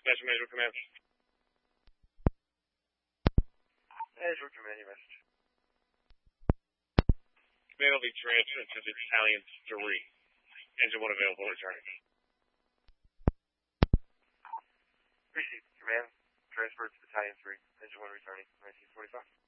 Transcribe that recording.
Dispatch Management Command. Management Command, your message. Command will be transferred to Battalion 3. Engine 1 available, returning. Appreciate Command. Transferred to Battalion 3. Engine 1 returning. 1945.